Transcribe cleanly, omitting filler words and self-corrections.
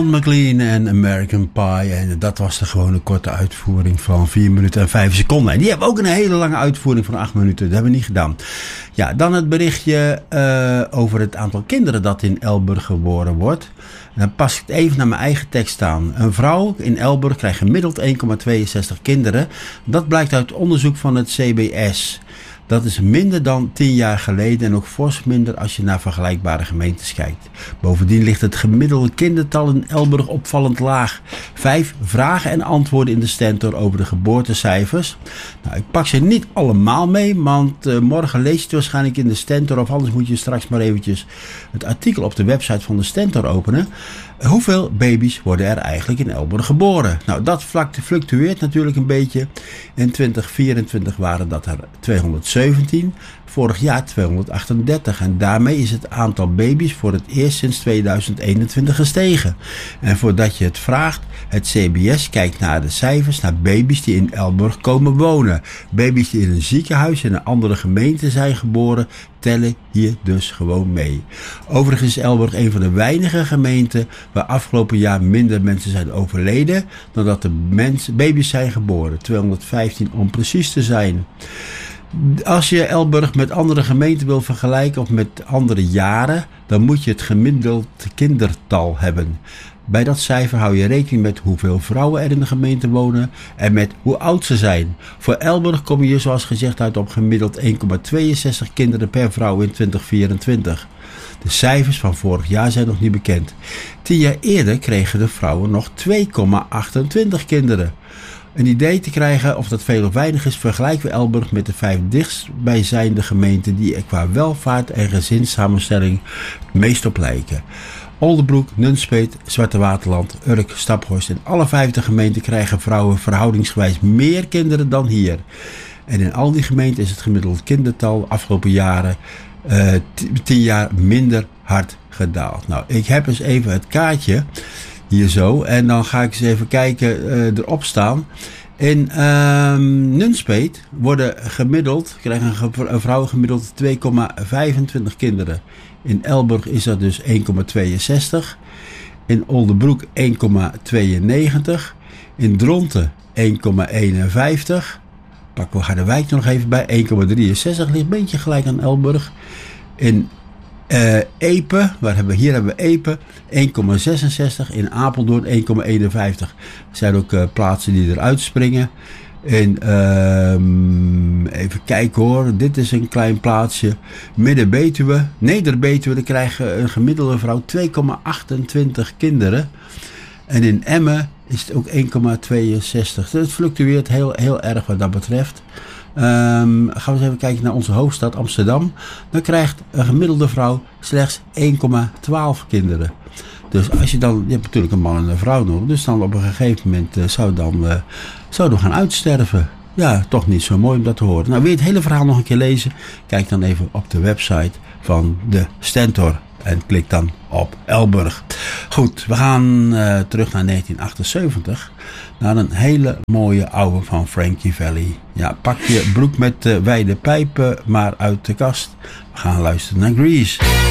McLean en American Pie. En dat was de gewone korte uitvoering van 4 minuten en 5 seconden. En die hebben ook een hele lange uitvoering van 8 minuten. Dat hebben we niet gedaan. Ja, dan het berichtje over het aantal kinderen dat in Elburg geboren wordt. Dan pas ik het even naar mijn eigen tekst aan. Een vrouw in Elburg krijgt gemiddeld 1,62 kinderen. Dat blijkt uit onderzoek van het CBS. Dat is minder dan 10 jaar geleden en ook fors minder als je naar vergelijkbare gemeentes kijkt. Bovendien ligt het gemiddelde kindertal in Elburg opvallend laag. 5 vragen en antwoorden in de Stentor over de geboortecijfers. Nou, ik pak ze niet allemaal mee, want morgen lees je het waarschijnlijk in de Stentor. Of anders moet je straks maar eventjes het artikel op de website van de Stentor openen. Hoeveel baby's worden er eigenlijk in Elburg geboren? Nou, dat fluctueert natuurlijk een beetje. In 2024 waren dat er 217. Vorig jaar 238. En daarmee is het aantal baby's voor het eerst sinds 2021 gestegen. En voordat je het vraagt, het CBS kijkt naar de cijfers naar baby's die in Elburg komen wonen. Baby's die in een ziekenhuis in een andere gemeente zijn geboren, tellen hier dus gewoon mee. Overigens is Elburg een van de weinige gemeenten waar afgelopen jaar minder mensen zijn overleden dan dat er baby's zijn geboren. 215 om precies te zijn. Als je Elburg met andere gemeenten wil vergelijken of met andere jaren, dan moet je het gemiddeld kindertal hebben. Bij dat cijfer hou je rekening met hoeveel vrouwen er in de gemeente wonen en met hoe oud ze zijn. Voor Elburg kom je zoals gezegd uit op gemiddeld 1,62 kinderen per vrouw in 2024. De cijfers van vorig jaar zijn nog niet bekend. 10 jaar eerder kregen de vrouwen nog 2,28 kinderen. Een idee te krijgen of dat veel of weinig is, vergelijken we Elburg met de 5 dichtstbijzijnde gemeenten die er qua welvaart en gezinssamenstelling het meest op lijken. Oldebroek, Nunspeet, Zwarte Waterland, Urk, Staphorst en alle 50 gemeenten krijgen vrouwen verhoudingsgewijs meer kinderen dan hier. En in al die gemeenten is het gemiddelde kindertal afgelopen jaren 10 jaar minder hard gedaald. Nou, ik heb eens even het kaartje hier zo en dan ga ik eens even kijken erop staan. In Nunspeet krijgen een vrouw gemiddeld 2,25 kinderen. In Elburg is dat dus 1,62. In Oldebroek 1,92. In Dronten 1,51. Pakken we Harderwijk nog even bij. 1,63 ligt een beetje gelijk aan Elburg. In Epe, hier hebben we Epe, 1,66. In Apeldoorn 1,51. Er zijn ook plaatsen die eruit springen. Even kijken hoor, dit is een klein plaatsje. Midden-Betuwe, Neder-Betuwe, daar krijgen een gemiddelde vrouw 2,28 kinderen. En in Emmen is het ook 1,62. Dus het fluctueert heel erg wat dat betreft. Gaan we eens even kijken naar onze hoofdstad Amsterdam. Dan krijgt een gemiddelde vrouw slechts 1,12 kinderen. Dus als je hebt natuurlijk een man en een vrouw nodig. Dus dan op een gegeven moment zouden we gaan uitsterven. Ja, toch niet zo mooi om dat te horen. Nou, wil je het hele verhaal nog een keer lezen? Kijk dan even op de website van de Stentor. En klik dan op Elburg. Goed, we gaan terug naar 1978. Naar een hele mooie oude van Frankie Valli. Ja, pak je broek met wijde pijpen maar uit de kast. We gaan luisteren naar Grease.